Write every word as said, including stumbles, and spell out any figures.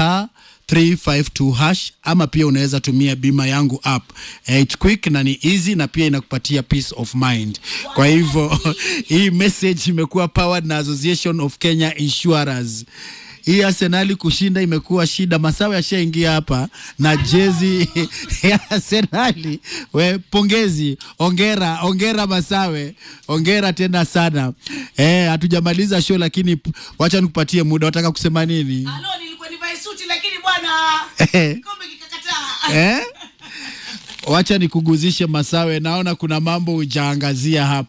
star three five two hash, ama pia unaweza tumia bima yangu app. Eh, it's quick na ni easy na pia inakupatia peace of mind. Kwa hivyo hii message imekuwa powered na Association of Kenya Insurers. Hii Arsenal kushinda imekuwa shida. Masawe yashaingia hapa na jezi ya Arsenal. We pongezi, ongera, ongera Masawe. Ongera tena sana. Eh, hatujamaliza show lakini wacha nikupatie muda. Wataka kusema nini? Alo, nilikuwa nivae suti lakini bwana kombe kikakataa. Eh? Wacha nikuguzishe Masawe, naona kuna mambo hujaangazia hapa.